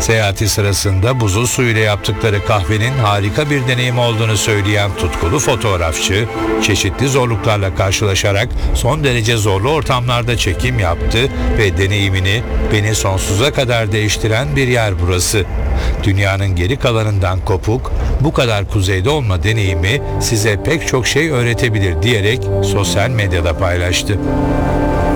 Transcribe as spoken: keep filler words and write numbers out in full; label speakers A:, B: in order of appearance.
A: Seyahati sırasında buzul su ile yaptıkları kahvenin harika bir deneyim olduğunu söyleyen tutkulu fotoğrafçı, çeşitli zorluklarla karşılaşarak son derece zorlu ortamlarda çekim yaptı ve deneyimini "beni sonsuza kadar değiştiren bir yer burası. Dünyanın geri kalanından kopuk, bu kadar kuzeyde olma deneyimi size pek çok şey öğretebilir" diyerek sosyal medyada paylaştı.